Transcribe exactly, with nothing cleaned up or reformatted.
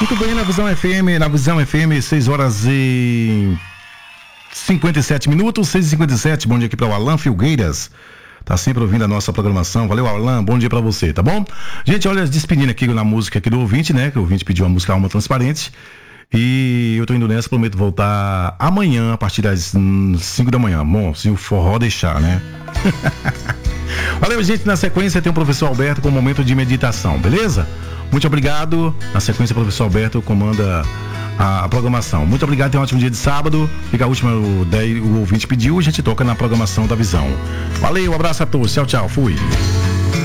Muito bem, na Visão F M, na Visão F M, seis horas e cinquenta e sete minutos, seis e cinquenta e sete. Bom dia aqui para o Alan Filgueiras. Tá sempre ouvindo a nossa programação. Valeu, Alan. Bom dia pra você, tá bom? Gente, olha, despedindo aqui na música aqui do ouvinte, né? Que o ouvinte pediu a música Alma Transparente. E eu tô indo nessa, prometo voltar amanhã, a partir das cinco da manhã. Bom, se o forró deixar, né? Valeu, gente. Na sequência tem o professor Alberto com um momento de meditação, beleza? Muito obrigado. Na sequência, o professor Alberto comanda a, a programação. Muito obrigado, tenha um ótimo dia de sábado. Fica a última, o, o ouvinte pediu, a gente toca na programação da Visão. Valeu, um abraço a todos. Tchau, tchau. Fui.